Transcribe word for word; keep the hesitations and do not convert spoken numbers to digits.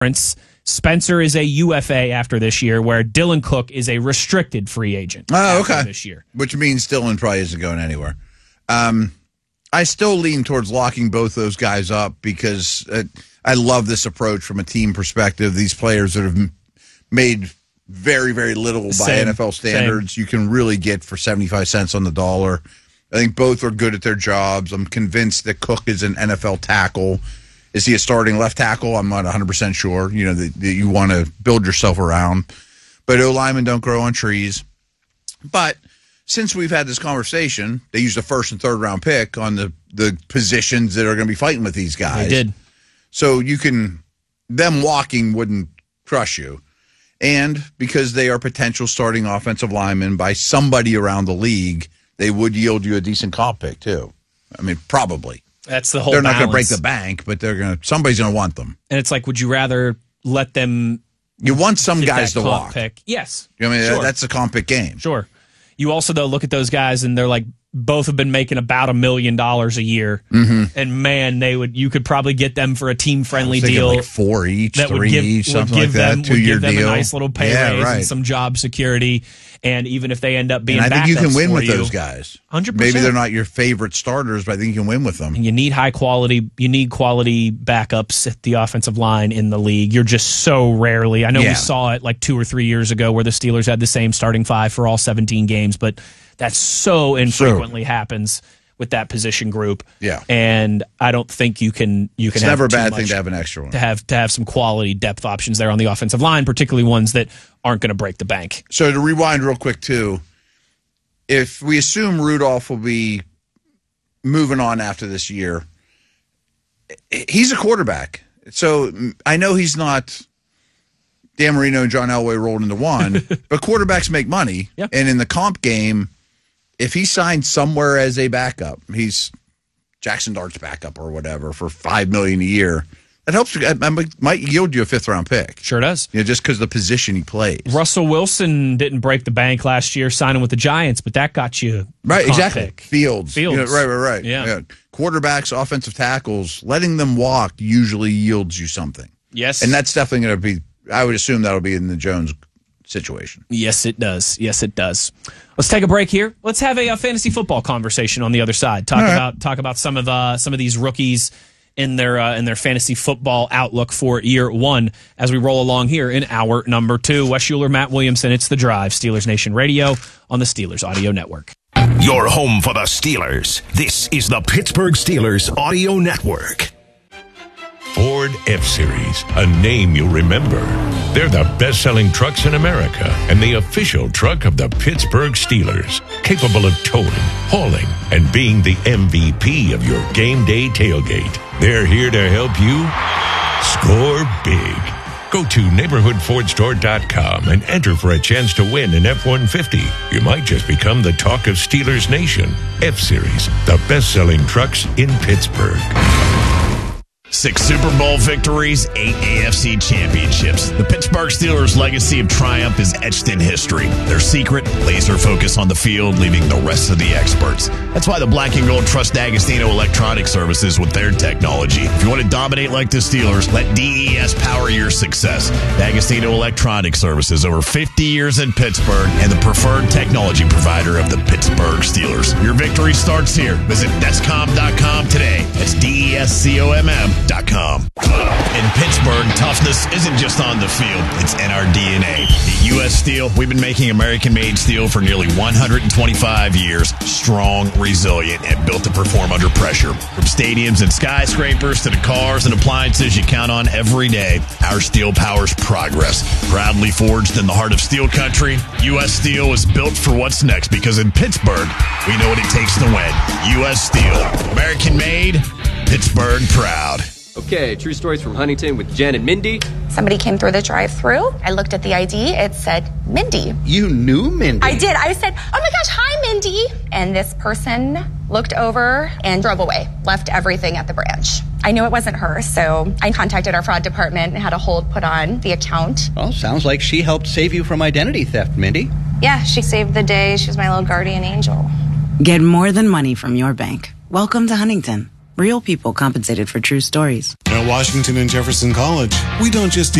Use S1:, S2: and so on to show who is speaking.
S1: Spencer is a U F A after this year, where Dylan Cook is a restricted free agent.
S2: Oh, okay.
S1: This year,
S2: which means Dylan probably isn't going anywhere. Um, I still lean towards locking both those guys up because uh, I love this approach from a team perspective. These players that have made very, very little by
S1: Same.
S2: N F L standards,
S1: Same.
S2: you can really get for seventy-five cents on the dollar. I think both are good at their jobs. I'm convinced that Cook is an N F L tackle. Is he a starting left tackle? I'm not one hundred percent sure. You know, that, that you want to build yourself around. But O-linemen don't grow on trees. But since we've had this conversation, they used a first and third round pick on the, the positions that are going to be fighting with these guys.
S1: They did.
S2: So you can, them walking wouldn't crush you. And because they are potential starting offensive linemen by somebody around the league, they would yield you a decent comp pick too. I mean, probably.
S1: That's the whole
S2: They're not going to break
S1: balance.
S2: the bank, but they're going to, somebody's going to want them.
S1: And it's like, would you rather let them
S2: You want some
S1: get
S2: guys
S1: that
S2: to
S1: comp
S2: walk.
S1: pick? Yes.
S2: You know what I mean,
S1: Sure.
S2: that's a comp pick game.
S1: Sure. You also, though, look at those guys, and they're like, both have been making about a million dollars a year.
S2: Mm-hmm.
S1: And man, they would you could probably get them for a team friendly
S2: I was thinking
S1: deal.
S2: like four each,
S1: that would
S2: three
S1: give,
S2: each,
S1: would
S2: something
S1: give
S2: like
S1: them,
S2: that. Two
S1: would
S2: year
S1: give them
S2: deal.
S1: a nice little pay
S2: yeah,
S1: raise
S2: right.
S1: and some job security. And even if they end up being,
S2: and I think you can
S1: backups
S2: win
S1: for
S2: with
S1: you,
S2: those guys.
S1: one hundred percent.
S2: Maybe they're not your favorite starters, but I think you can win with them.
S1: And you need high quality. You need quality backups at the offensive line in the league. You're just so rarely. I know
S2: Yeah.
S1: we saw it like two or three years ago where the Steelers had the same starting five for all seventeen games, but that so infrequently happens with that position group.
S2: Yeah.
S1: And I don't think you can. You can.
S2: It's
S1: have
S2: never a
S1: too
S2: bad
S1: much
S2: thing to have an extra one.
S1: to have to have some quality depth options there on the offensive line, particularly ones that aren't going to break the bank.
S2: So to rewind real quick too, if we assume Rudolph will be moving on after this year, he's a quarterback. So I know he's not Dan Marino and John Elway rolled into one, but quarterbacks make money.
S1: Yeah.
S2: And in the comp game, if he signs somewhere as a backup, he's Jackson Dart's backup or whatever for five million dollars a year. That helps. That might yield you a fifth round pick.
S1: Sure does.
S2: You know, just because of the position he plays.
S1: Russell Wilson didn't break the bank last year signing with the Giants, but that got you
S2: Right,
S1: a comp
S2: exactly.
S1: pick.
S2: Fields.
S1: Fields.
S2: You know, right, right, right.
S1: Yeah.
S2: Quarterbacks, offensive tackles, letting them walk usually yields you something.
S1: Yes.
S2: And that's definitely going to be, I would assume that'll be in the Jones situation.
S1: Yes, it does. Yes, it does. Let's take a break here. Let's have a, uh fantasy football conversation on the other side. Talk
S2: right.
S1: about talk about some of uh, some of these rookies in their uh, in their fantasy football outlook for year one as we roll along here in hour number two. Wes Schuler, Matt Williamson. It's The Drive, Steelers Nation Radio on the Steelers Audio Network.
S3: Your home for the Steelers. This is the Pittsburgh Steelers Audio Network.
S4: Ford F-Series, a name you'll remember. They're the best-selling trucks in America and the official truck of the Pittsburgh Steelers, capable of towing, hauling, and being the M V P of your game day tailgate. They're here to help you score big. Go to neighborhood ford store dot com and enter for a chance to win an F one fifty. You might just become the talk of Steelers Nation. F-Series, the best-selling trucks in Pittsburgh.
S5: Six Super Bowl victories, eight A F C championships. The Pittsburgh Steelers' legacy of triumph is etched in history. Their secret, laser focus on the field, leaving the rest of the experts. That's why the Black and Gold trust D'Agostino Electronic Services with their technology. If you want to dominate like the Steelers, let D E S power your success. D'Agostino Electronic Services, over fifty years in Pittsburgh, and the preferred technology provider of the Pittsburgh Steelers. Your victory starts here. Visit Descom dot com today. That's D E S C O M M. Com. In Pittsburgh, toughness isn't just on the field, it's in our D N A. At U S Steel, we've been making American-made steel for nearly one hundred twenty-five years. Strong, resilient, and built to perform under pressure. From stadiums and skyscrapers to the cars and appliances you count on every day, our steel powers progress. Proudly forged in the heart of steel country, U S Steel is built for what's next because in Pittsburgh, we know what it takes to win. U S Steel. American-made, Pittsburgh proud.
S6: Okay, true stories from Huntington with Jen and Mindy.
S7: Somebody came through the drive-thru. I looked at the I D. It said Mindy.
S8: You knew Mindy?
S7: I did. I said, oh my gosh, hi, Mindy. And this person looked over and drove away, left everything at the branch. I knew it wasn't her, so I contacted our fraud department and had a hold put on the account.
S8: Well, sounds like she helped save you from identity theft, Mindy.
S7: Yeah, she saved the day. She was my little guardian angel.
S9: Get more than money from your bank. Welcome to Huntington. Real people compensated for true stories.
S10: At Washington and Jefferson College, we don't just